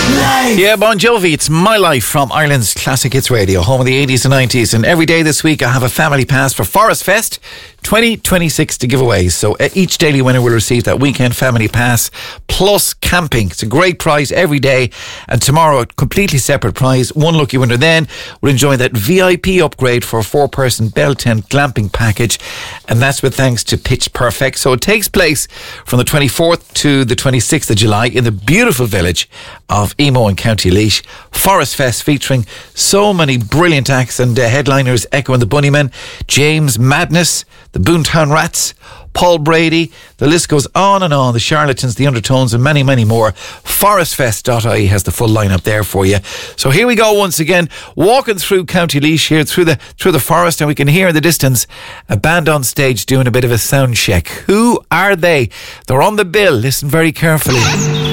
Yeah, Bon Jovi, it's My Life from Ireland's Classic Hits Radio, home of the 80s and 90s. And every day this week I have a family pass for Forest Fest 2026 to give away. So each daily winner will receive that weekend family pass plus camping. It's a great prize every day. And tomorrow, a completely separate prize. One lucky winner then will enjoy that VIP upgrade for a 4-person bell tent glamping package. And that's with thanks to Pitch Perfect. So it takes place from the 24th to the 26th of July in the beautiful village of Emo in County Laois. Forest Fest featuring so many brilliant acts and headliners Echo and the Bunnymen, James Madness, the Boomtown Rats, Paul Brady. The list goes on and on. The Charlatans, the Undertones and many, many more. Forestfest.ie has the full lineup there for you. So here we go once again, walking through County Laois here through the forest, and we can hear in the distance a band on stage doing a bit of a sound check. Who are they? They're on the bill. Listen very carefully.